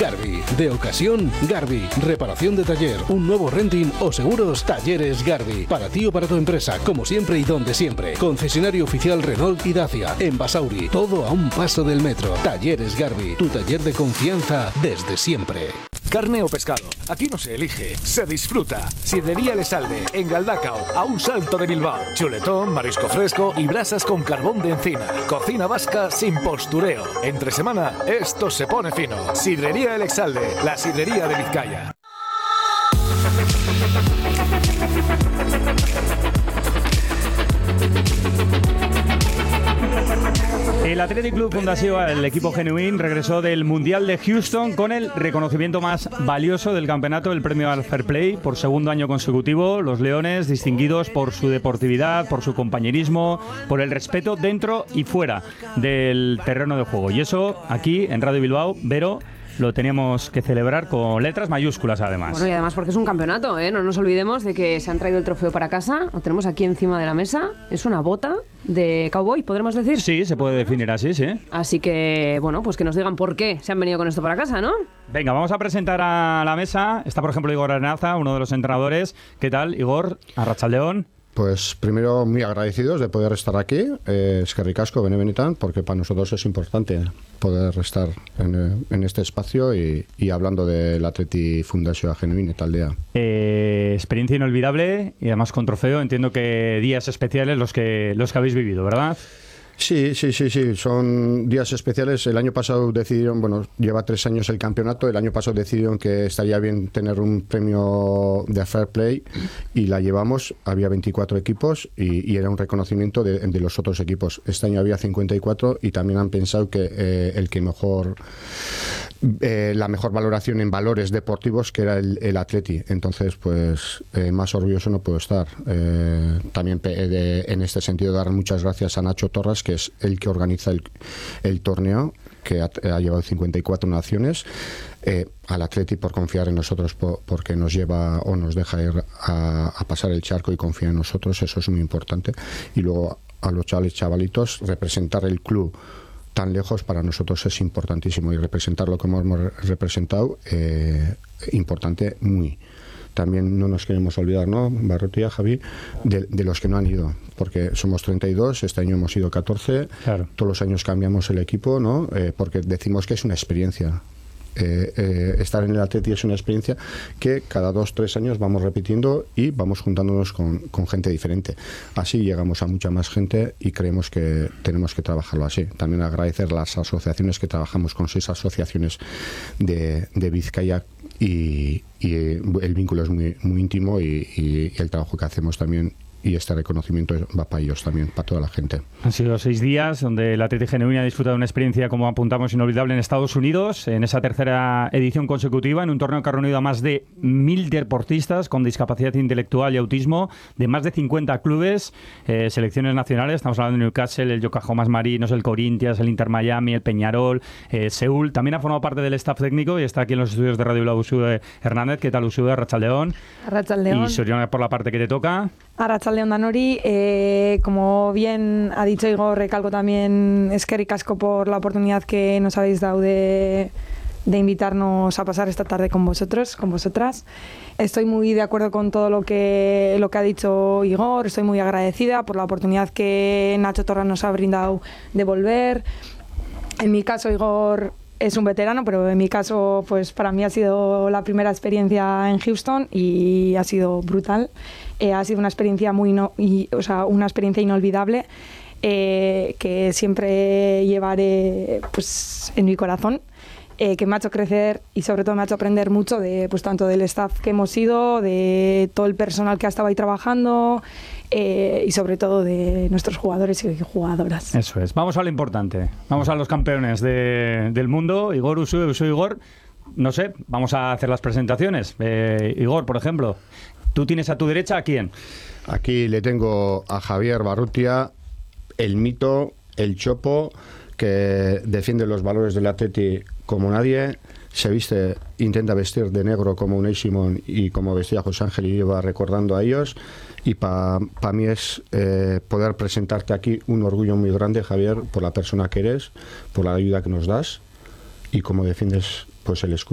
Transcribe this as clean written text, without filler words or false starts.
Garbi. De ocasión, Garbi. Reparación de taller, un nuevo renting o seguros, Talleres Garbi. Para ti o para tu empresa, como siempre y donde siempre. Concesionario oficial Renault y Dacia. En Basauri, todo a un paso del metro. Talleres Garbi, tu taller de confianza desde siempre. Carne o pescado, aquí no se elige, se disfruta. Sidrería El Salve, en Galdacao, a un salto de Bilbao. Chuletón, marisco fresco y brasas con carbón de encina. Cocina vasca sin postureo. Entre semana, esto se pone fino. Sidrería El Salve, la sidrería de Vizcaya. El Athletic Club Fundació, el equipo genuín, regresó del Mundial de Houston con el reconocimiento más valioso del campeonato, el premio al Fair Play. Por segundo año consecutivo, los Leones, distinguidos por su deportividad, por su compañerismo, por el respeto dentro y fuera del terreno de juego. Y eso, aquí, en Radio Bilbao, Vero, lo teníamos que celebrar con letras mayúsculas, además. Bueno, y además porque es un campeonato, ¿eh? No nos olvidemos de que se han traído el trofeo para casa. Lo tenemos aquí encima de la mesa. Es una bota de cowboy, ¿podremos decir? Sí, se puede definir así, sí. Así que, bueno, pues que nos digan por qué se han venido con esto para casa, ¿no? Venga, vamos a presentar a la mesa. Está, por ejemplo, Igor Arenaza, uno de los entrenadores. ¿Qué tal, Igor? Arratsaldeon. Pues primero muy agradecidos de poder estar aquí, eskerrik asko benetan, porque para nosotros es importante poder estar en este espacio y hablando del Athletic Fundazioa Genuine Taldea. Experiencia inolvidable y además con trofeo. Entiendo que días especiales los que habéis vivido, ¿verdad? Sí, son días especiales. El año pasado decidieron, bueno, lleva 3 años el campeonato, el año pasado decidieron que estaría bien tener un premio de Fair Play y la llevamos, había 24 equipos y era un reconocimiento de los otros equipos. Este año había 54 y también han pensado que el que mejor, la mejor valoración en valores deportivos que era el Atleti. Entonces, pues más orgulloso no puedo estar. También en este sentido dar muchas gracias a Nacho Torras, que es el que organiza el torneo, que ha llevado 54 naciones, al Atleti por confiar en nosotros, porque nos lleva o nos deja ir a pasar el charco y confía en nosotros. Eso es muy importante. Y luego a los chavalitos, representar el club tan lejos para nosotros es importantísimo, y representar lo que hemos representado, importante muy. También no nos queremos olvidar, ¿no, Barrutia, Javi, de los que no han ido, porque somos 32, este año hemos ido 14, claro. Todos los años cambiamos el equipo, ¿no? Porque decimos que es una experiencia. Estar en el Atleti es una experiencia que cada 2-3 años vamos repitiendo y vamos juntándonos con gente diferente. Así llegamos a mucha más gente y creemos que tenemos que trabajarlo así. También agradecer las asociaciones, que trabajamos con 6 asociaciones de Vizcaya, y el vínculo es muy, muy íntimo, y el trabajo que hacemos también, y este reconocimiento va para ellos también, para toda la gente. Han sido 6 días donde el Athletic Genuine ha disfrutado de una experiencia, como apuntamos, inolvidable en Estados Unidos, en esa tercera edición consecutiva, en un torneo que ha reunido a más de 1.000 deportistas con discapacidad intelectual y autismo, de más de 50 clubes, selecciones nacionales. Estamos hablando de Newcastle, el Yokohama Marinos, el Corinthians, el Inter Miami, el Peñarol, Seúl. También ha formado parte del staff técnico y está aquí en los estudios de Radio Bilbao Usude Hernández. ¿Qué tal, Usude? Arratsaldeon. Arratsaldeon. Y Soriana, por la parte que te toca. Arratsaldeon Danori, como bien ha dicho Igor, recalco también eskerrik asko por la oportunidad que nos habéis dado de invitarnos a pasar esta tarde con vosotros, con vosotras. Estoy muy de acuerdo con todo lo que ha dicho Igor, estoy muy agradecida por la oportunidad que Nacho Torras nos ha brindado de volver. En mi caso, Igor es un veterano, pero en mi caso, pues para mí ha sido la primera experiencia en Houston y ha sido brutal. Ha sido una experiencia una experiencia inolvidable, que siempre llevaré, pues, en mi corazón, que me ha hecho crecer y sobre todo me ha hecho aprender mucho de, pues, tanto del staff que hemos ido, de todo el personal que ha estado ahí trabajando, y sobre todo de nuestros jugadores y jugadoras. Eso es. Vamos a lo importante. Vamos a los campeones del mundo. Igor, Usu, Igor. No sé, vamos a hacer las presentaciones. Igor, por ejemplo, ¿tú tienes a tu derecha a quién? Aquí le tengo a Javier Barrutia, el mito, el chopo, que defiende los valores del Atleti como nadie. Se viste, intenta vestir de negro como Unai Simón y como vestía José Ángel, y iba recordando a ellos. Y para mí es poder presentarte aquí un orgullo muy grande, Javier, por la persona que eres, por la ayuda que nos das y cómo defiendes, pues, el escudo